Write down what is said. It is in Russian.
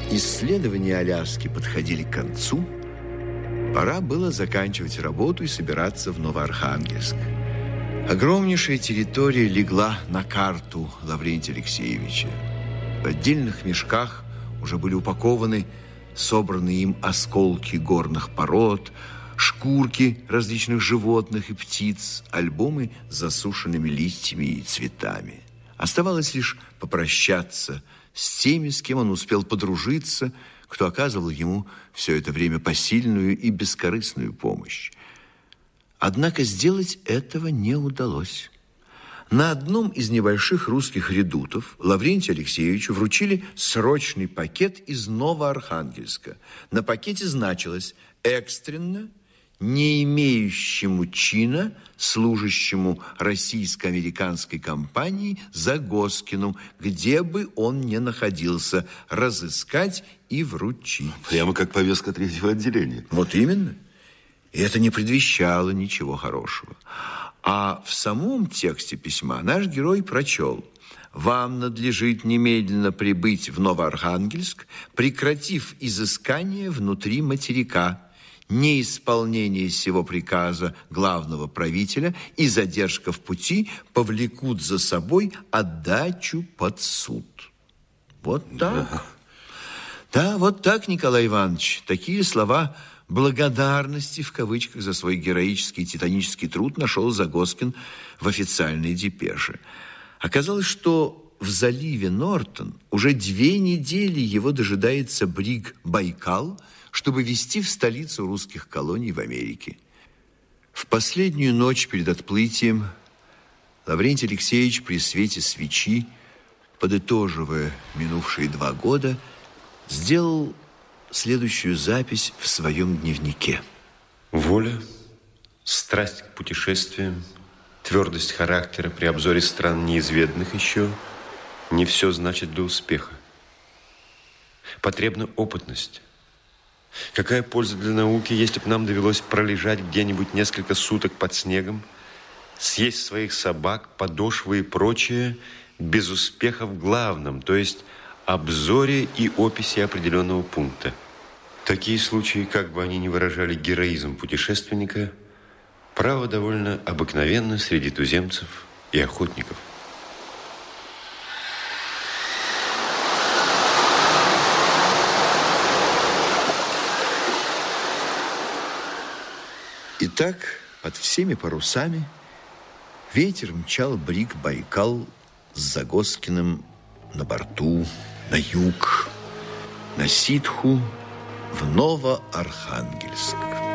Исследования Аляски подходили к концу. Пора было заканчивать работу и собираться в Новоархангельск. Огромнейшая территория легла на карту Лаврентия Алексеевича. В отдельных мешках уже были упакованы собранные им осколки горных пород, шкурки различных животных и птиц, альбомы с засушенными листьями и цветами. Оставалось лишь попрощаться с теми, с кем он успел подружиться, кто оказывал ему все это время посильную и бескорыстную помощь. Однако сделать этого не удалось. На одном из небольших русских редутов Лаврентию Алексеевичу вручили срочный пакет из Новоархангельска. На пакете значилось «экстренно, не имеющему чина, служащему российско-американской компании Загоскину, где бы он ни находился, разыскать и вручить». Прямо как повестка третьего отделения. Вот именно. И это не предвещало ничего хорошего. А в самом тексте письма наш герой прочел: «Вам надлежит немедленно прибыть в Новоархангельск, прекратив изыскание внутри материка. Неисполнение сего приказа главного правителя и задержка в пути повлекут за собой отдачу под суд». Вот так. Да, вот так, Николай Иванович. Такие слова благодарности, в кавычках, за свой героический титанический труд нашел Загоскин в официальной депеше. Оказалось, что в заливе Нортон уже 2 недели его дожидается бриг «Байкал», чтобы везти в столицу русских колоний в Америке. В последнюю ночь перед отплытием Лаврентий Алексеевич при свете свечи, подытоживая минувшие 2 года, сделал следующую запись в своем дневнике. Воля, страсть к путешествиям, твердость характера при обзоре стран неизведанных еще не все значит для успеха. Потребна опытность. Какая польза для науки, если бы нам довелось пролежать где-нибудь несколько суток под снегом, съесть своих собак, подошвы и прочее, без успеха в главном, то есть обзоре и описи определенного пункта. Такие случаи, как бы они ни выражали героизм путешественника, право довольно обыкновенно среди туземцев и охотников. Итак, под всеми парусами ветер мчал бриг «Байкал» с Загоскиным на борту на юг, на ситху, в Новоархангельск.